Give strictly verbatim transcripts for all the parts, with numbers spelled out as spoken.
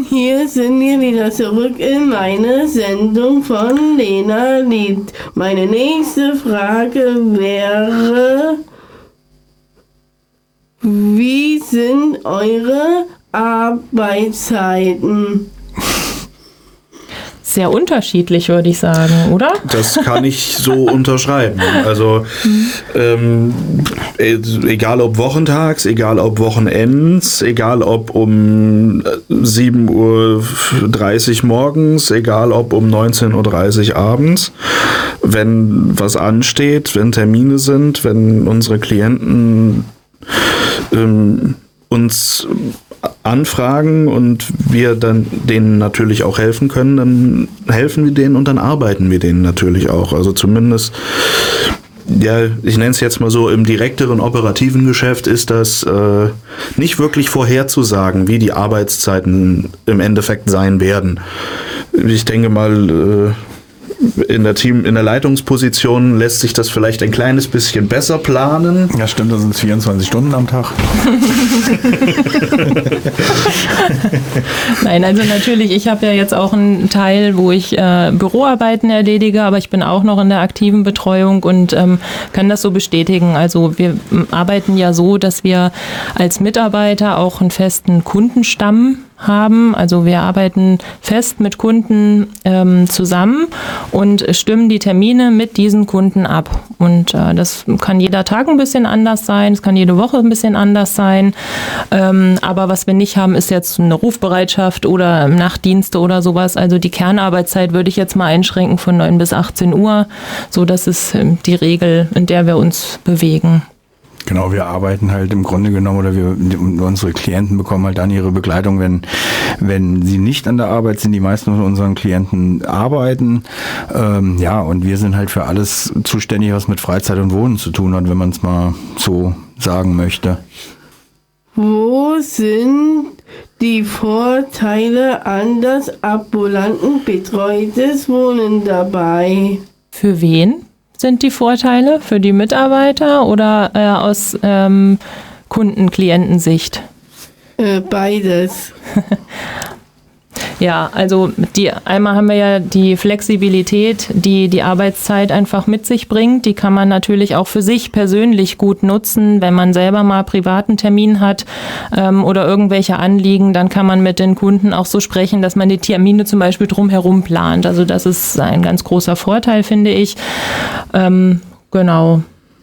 hier sind wir wieder zurück in meine Sendung von Lena Lied. Meine nächste Frage wäre, wie sind eure Arbeitszeiten? Sehr unterschiedlich, würde ich sagen, oder? Das kann ich so unterschreiben. Also ähm, egal ob wochentags, egal ob Wochenends, egal ob um sieben Uhr dreißig morgens, egal ob um neunzehn Uhr dreißig abends, wenn was ansteht, wenn Termine sind, wenn unsere Klienten ähm, uns anfragen und wir dann denen natürlich auch helfen können, dann helfen wir denen und dann arbeiten wir denen natürlich auch. Also zumindest, ja, ich nenne es jetzt mal so, im direkteren operativen Geschäft ist das äh, nicht wirklich vorherzusagen, wie die Arbeitszeiten im Endeffekt sein werden. Ich denke mal, äh, in der Team, in der Leitungsposition lässt sich das vielleicht ein kleines bisschen besser planen. Ja, stimmt, das sind vierundzwanzig Stunden am Tag. Nein, also natürlich, ich habe ja jetzt auch einen Teil, wo ich äh, Büroarbeiten erledige, aber ich bin auch noch in der aktiven Betreuung und ähm, kann das so bestätigen. Also wir arbeiten ja so, dass wir als Mitarbeiter auch einen festen Kundenstamm haben. Also wir arbeiten fest mit Kunden ähm, zusammen und stimmen die Termine mit diesen Kunden ab. Und äh, das kann jeder Tag ein bisschen anders sein, es kann jede Woche ein bisschen anders sein. Ähm, aber was wir nicht haben, ist jetzt eine Rufbereitschaft oder Nachtdienste oder sowas. Also die Kernarbeitszeit würde ich jetzt mal einschränken von neun bis achtzehn Uhr. So, das ist äh, die Regel, in der wir uns bewegen. Genau, wir arbeiten halt im Grunde genommen, oder wir, unsere Klienten bekommen halt dann ihre Begleitung, wenn, wenn sie nicht an der Arbeit sind. Die meisten von unseren Klienten arbeiten. Ähm, ja, und wir sind halt für alles zuständig, was mit Freizeit und Wohnen zu tun hat, wenn man es mal so sagen möchte. Wo sind die Vorteile an das ambulanten betreutes Wohnen dabei? Für wen sind die Vorteile? Für die Mitarbeiter oder äh, aus ähm, Kunden-Klientensicht? Äh, beides. Ja, also die, einmal haben wir ja die Flexibilität, die die Arbeitszeit einfach mit sich bringt. Die kann man natürlich auch für sich persönlich gut nutzen. Wenn man selber mal privaten Termin hat ähm, oder irgendwelche Anliegen, dann kann man mit den Kunden auch so sprechen, dass man die Termine zum Beispiel drumherum plant. Also das ist ein ganz großer Vorteil, finde ich. Ähm, genau.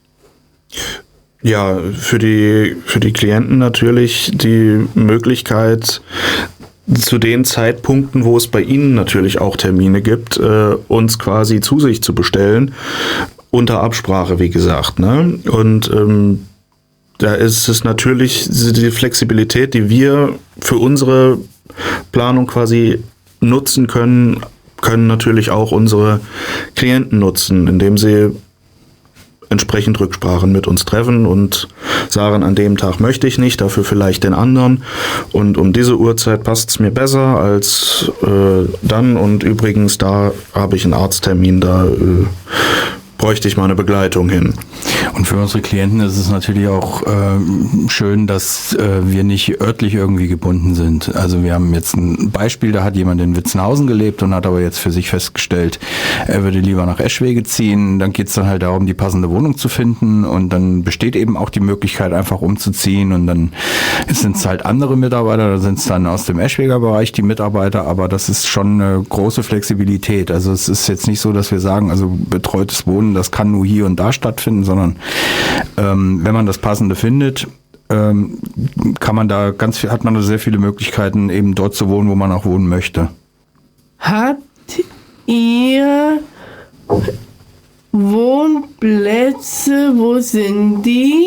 Ja, für die, für die Klienten natürlich die Möglichkeit, zu den Zeitpunkten, wo es bei Ihnen natürlich auch Termine gibt, äh, uns quasi zu sich zu bestellen, unter Absprache, wie gesagt, ne? Und ähm, da ist es natürlich die Flexibilität, die wir für unsere Planung quasi nutzen können, können natürlich auch unsere Klienten nutzen, indem sie entsprechend Rücksprachen mit uns treffen und sagen, an dem Tag möchte ich nicht, dafür vielleicht den anderen und um diese Uhrzeit passt es mir besser als äh, dann und übrigens, da habe ich einen Arzttermin, da äh, bräuchte ich mal eine Begleitung hin. Und für unsere Klienten ist es natürlich auch äh, schön, dass äh, wir nicht örtlich irgendwie gebunden sind. Also wir haben jetzt ein Beispiel, da hat jemand in Witzenhausen gelebt und hat aber jetzt für sich festgestellt, er würde lieber nach Eschwege ziehen. Dann geht es dann halt darum, die passende Wohnung zu finden und dann besteht eben auch die Möglichkeit, einfach umzuziehen und dann sind es halt andere Mitarbeiter, da sind es dann aus dem Eschweger Bereich die Mitarbeiter, aber das ist schon eine große Flexibilität. Also es ist jetzt nicht so, dass wir sagen, also betreutes Wohnen, das kann nur hier und da stattfinden, sondern ähm, wenn man das Passende findet, ähm, kann man da ganz viel, hat man da sehr viele Möglichkeiten, eben dort zu wohnen, wo man auch wohnen möchte. Habt ihr Wohnplätze? Wo sind die?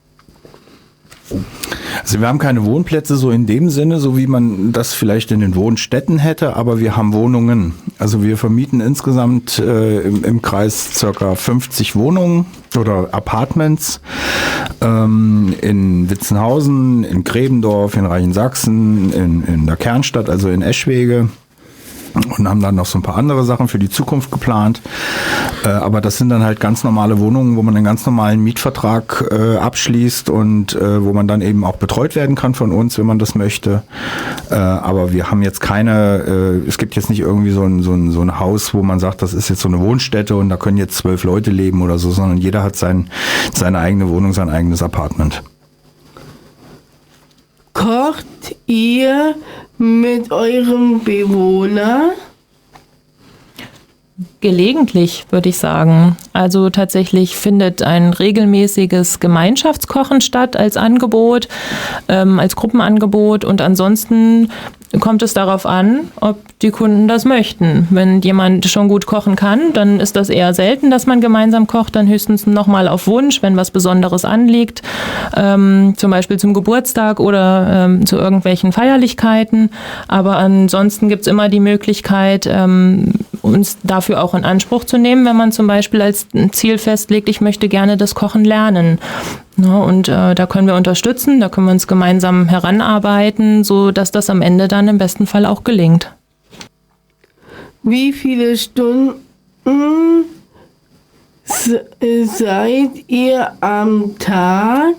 Also wir haben keine Wohnplätze so in dem Sinne, so wie man das vielleicht in den Wohnstätten hätte, aber wir haben Wohnungen. Also wir vermieten insgesamt äh, im, im Kreis circa fünfzig Wohnungen oder Apartments ähm, in Witzenhausen, in Gräbendorf, in Reichensachsen, in, in der Kernstadt, also in Eschwege. und haben dann noch so ein paar andere Sachen für die Zukunft geplant. Äh, aber das sind dann halt ganz normale Wohnungen, wo man einen ganz normalen Mietvertrag äh, abschließt und äh, wo man dann eben auch betreut werden kann von uns, wenn man das möchte. Äh, aber wir haben jetzt keine, äh, es gibt jetzt nicht irgendwie so ein, so, ein, so ein Haus, wo man sagt, das ist jetzt so eine Wohnstätte und da können jetzt zwölf Leute leben oder so, sondern jeder hat sein, seine eigene Wohnung, sein eigenes Apartment. Kocht ihr mit eurem Bewohner? Gelegentlich, würde ich sagen. Also tatsächlich findet ein regelmäßiges Gemeinschaftskochen statt als Angebot, ähm, als Gruppenangebot, und ansonsten kommt es darauf an, ob die Kunden das möchten. Wenn jemand schon gut kochen kann, dann ist das eher selten, dass man gemeinsam kocht, dann höchstens nochmal auf Wunsch, wenn was Besonderes anliegt, ähm, zum Beispiel zum Geburtstag oder ähm, zu irgendwelchen Feierlichkeiten. Aber ansonsten gibt es immer die Möglichkeit, ähm, uns dafür auch in Anspruch zu nehmen, wenn man zum Beispiel als Ziel festlegt, ich möchte gerne das Kochen lernen. Ja, und äh, da können wir unterstützen, da können wir uns gemeinsam heranarbeiten, so dass das am Ende dann im besten Fall auch gelingt. Wie viele Stunden seid ihr am Tag?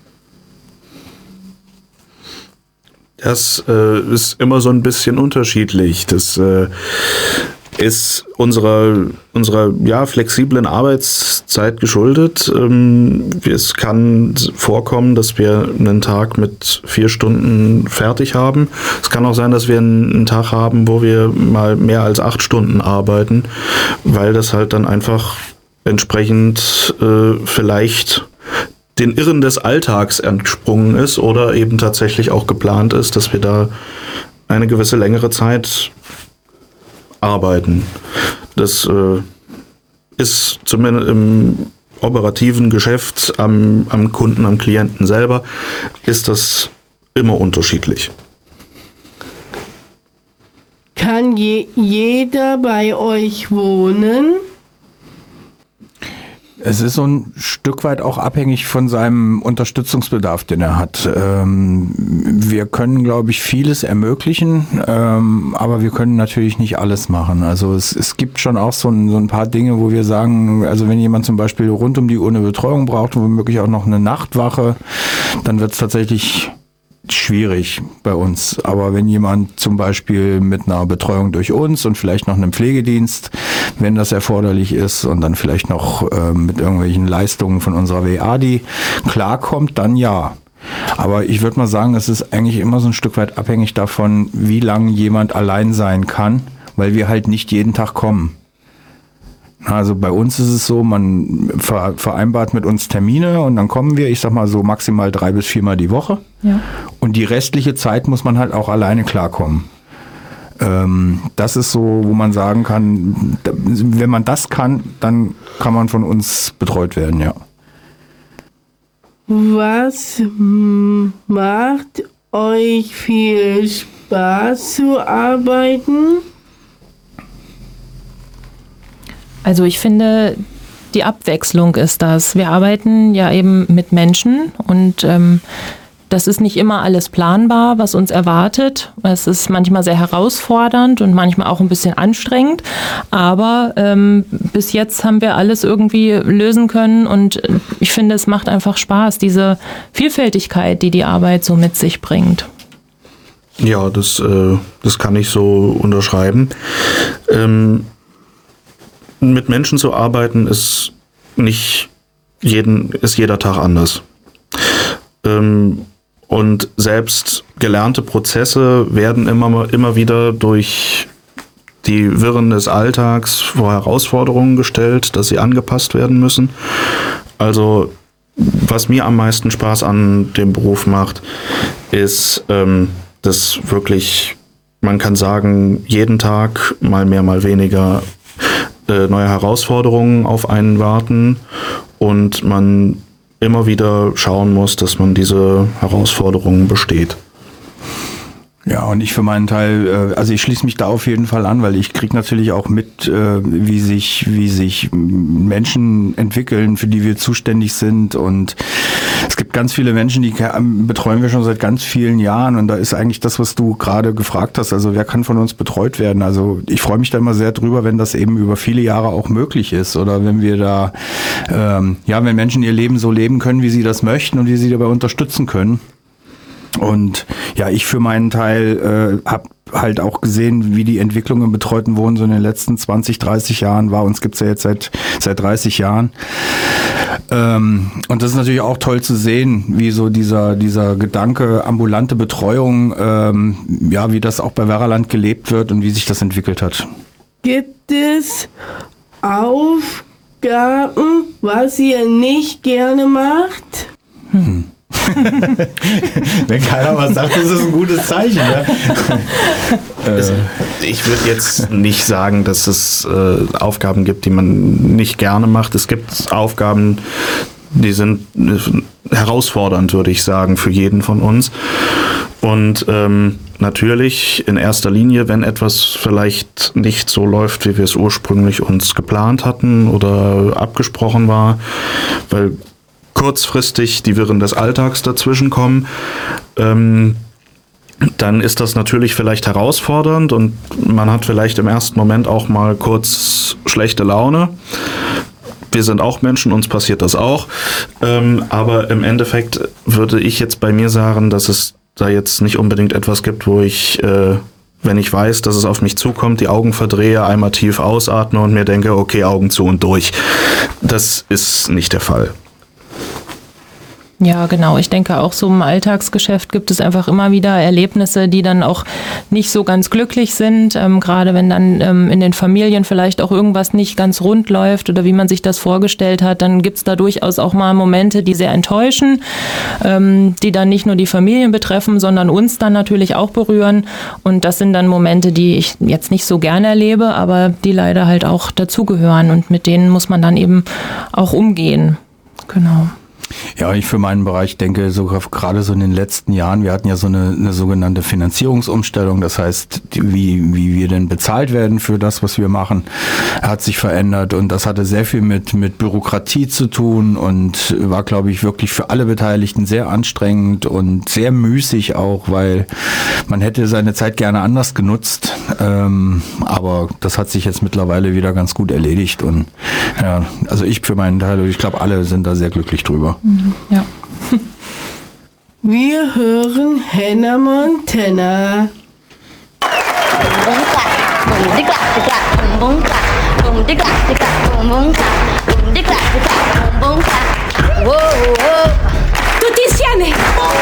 Das äh, ist immer so ein bisschen unterschiedlich. Das äh, ist unserer, unserer ja, flexiblen Arbeitszeit geschuldet. Ähm, es kann vorkommen, dass wir einen Tag mit vier Stunden fertig haben. Es kann auch sein, dass wir einen Tag haben, wo wir mal mehr als acht Stunden arbeiten, weil das halt dann einfach entsprechend äh, vielleicht den Irren des Alltags entsprungen ist oder eben tatsächlich auch geplant ist, dass wir da eine gewisse längere Zeit arbeiten. Das äh, ist zumindest im operativen Geschäft am, am Kunden, am Klienten selber, ist das immer unterschiedlich. Kann je, jeder bei euch wohnen? Es ist so ein Stück weit auch abhängig von seinem Unterstützungsbedarf, den er hat. Ähm, wir können, glaube ich, vieles ermöglichen, ähm, aber wir können natürlich nicht alles machen. Also es, es gibt schon auch so ein, so ein paar Dinge, wo wir sagen, also wenn jemand zum Beispiel rund um die Uhr eine Betreuung braucht, womöglich auch noch eine Nachtwache, dann wird es tatsächlich schwierig bei uns. Aber wenn jemand zum Beispiel mit einer Betreuung durch uns und vielleicht noch einem Pflegedienst, wenn das erforderlich ist, und dann vielleicht noch äh, mit irgendwelchen Leistungen von unserer W A D klarkommt, dann ja. Aber ich würde mal sagen, es ist eigentlich immer so ein Stück weit abhängig davon, wie lange jemand allein sein kann, weil wir halt nicht jeden Tag kommen. Also bei uns ist es so, man vereinbart mit uns Termine und dann kommen wir, ich sag mal so maximal drei bis viermal die Woche. Ja. Und die restliche Zeit muss man halt auch alleine klarkommen. Ähm, das ist so, wo man sagen kann, wenn man das kann, dann kann man von uns betreut werden, ja. Was macht euch viel Spaß zu arbeiten? Also ich finde, die Abwechslung ist das. Wir arbeiten ja eben mit Menschen und ähm, das ist nicht immer alles planbar, was uns erwartet. Es ist manchmal sehr herausfordernd und manchmal auch ein bisschen anstrengend. Aber ähm, bis jetzt haben wir alles irgendwie lösen können und ich finde, es macht einfach Spaß, diese Vielfältigkeit, die die Arbeit so mit sich bringt. Ja, das, äh, das kann ich so unterschreiben. Ähm Mit Menschen zu arbeiten ist nicht jeden, ist jeder Tag anders. Ähm, und selbst gelernte Prozesse werden immer, immer wieder durch die Wirren des Alltags vor Herausforderungen gestellt, dass sie angepasst werden müssen. Also was mir am meisten Spaß an dem Beruf macht, ist, ähm, dass wirklich, man kann sagen, jeden Tag mal mehr, mal weniger neue Herausforderungen auf einen warten und man immer wieder schauen muss, dass man diese Herausforderungen besteht. Ja, und ich für meinen Teil, also ich schließe mich da auf jeden Fall an, weil ich kriege natürlich auch mit, wie sich, wie sich Menschen entwickeln, für die wir zuständig sind. Und es gibt gibt ganz viele Menschen, die betreuen wir schon seit ganz vielen Jahren und da ist eigentlich das, was du gerade gefragt hast, also wer kann von uns betreut werden? Also ich freue mich da immer sehr drüber, wenn das eben über viele Jahre auch möglich ist oder wenn wir da, ähm, ja, wenn Menschen ihr Leben so leben können, wie sie das möchten und wie sie dabei unterstützen können. Und ja, ich für meinen Teil äh, habe halt auch gesehen, wie die Entwicklung im betreuten Wohnen so in den letzten zwanzig, dreißig Jahren war. Uns gibt's ja jetzt seit seit dreißig Jahren. Ähm, und das ist natürlich auch toll zu sehen, wie so dieser dieser Gedanke ambulante Betreuung, ähm, ja, wie das auch bei Werraland gelebt wird und wie sich das entwickelt hat. Gibt es Aufgaben, was ihr nicht gerne macht? Hm. Wenn keiner was sagt, ist es ein gutes Zeichen. Ne? äh. Ich würde jetzt nicht sagen, dass es äh, Aufgaben gibt, die man nicht gerne macht. Es gibt Aufgaben, die sind äh, herausfordernd, würde ich sagen, für jeden von uns. Und ähm, natürlich in erster Linie, wenn etwas vielleicht nicht so läuft, wie wir es ursprünglich uns geplant hatten oder abgesprochen war, weil kurzfristig die Wirren des Alltags dazwischenkommen, ähm, dann ist das natürlich vielleicht herausfordernd und man hat vielleicht im ersten Moment auch mal kurz schlechte Laune. Wir sind auch Menschen, uns passiert das auch. Ähm, aber im Endeffekt würde ich jetzt bei mir sagen, dass es da jetzt nicht unbedingt etwas gibt, wo ich, äh, wenn ich weiß, dass es auf mich zukommt, die Augen verdrehe, einmal tief ausatme und mir denke, okay, Augen zu und durch. Das ist nicht der Fall. Ja, genau. Ich denke auch so im Alltagsgeschäft gibt es einfach immer wieder Erlebnisse, die dann auch nicht so ganz glücklich sind. Ähm, gerade wenn dann ähm, in den Familien vielleicht auch irgendwas nicht ganz rund läuft oder wie man sich das vorgestellt hat, dann gibt es da durchaus auch mal Momente, die sehr enttäuschen, ähm, die dann nicht nur die Familien betreffen, sondern uns dann natürlich auch berühren. Und das sind dann Momente, die ich jetzt nicht so gerne erlebe, aber die leider halt auch dazugehören und mit denen muss man dann eben auch umgehen. Genau. Ja, ich für meinen Bereich denke sogar gerade so in den letzten Jahren, wir hatten ja so eine, eine sogenannte Finanzierungsumstellung, das heißt, die, wie, wie wir denn bezahlt werden für das, was wir machen, hat sich verändert und das hatte sehr viel mit, mit Bürokratie zu tun und war, glaube ich, wirklich für alle Beteiligten sehr anstrengend und sehr müßig auch, weil man hätte seine Zeit gerne anders genutzt, ähm, aber das hat sich jetzt mittlerweile wieder ganz gut erledigt und ja, also ich für meinen Teil, ich glaube, alle sind da sehr glücklich drüber. Ja. Wir hören Hannah Montana. Tutti insieme!